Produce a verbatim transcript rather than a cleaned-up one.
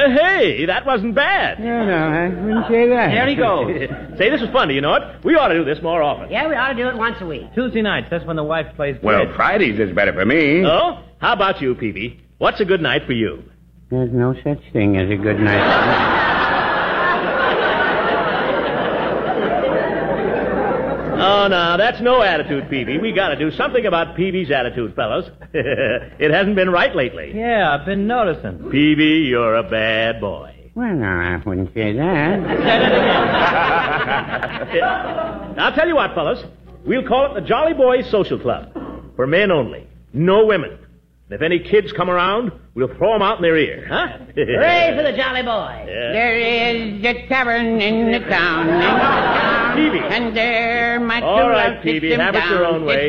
Uh, hey, that wasn't bad. No, no, I wouldn't say that. There he goes. Say, this is fun, do you know it? We ought to do this more often. Yeah, we ought to do it once a week. Tuesday nights, that's when the wife plays Well, bridge. Fridays is better for me. Oh? How about you, Peavy? What's a good night for you? There's no such thing as a good night. Oh, no, that's no attitude, Peavy. We got to do something about Peavy's attitude, fellas. It hasn't been right lately. Yeah, I've been noticing. Peavy, you're a bad boy. Well, no, I wouldn't say that. I'll tell you what, fellas. We'll call it the Jolly Boys Social Club. For men only. No women. And if any kids come around, we'll throw them out in their ear, huh? Hooray for the Jolly Boys. Yeah. There is a tavern in the town, in the town, Peavy. and there my All true right, love sits Peavy, him have it your down. own way.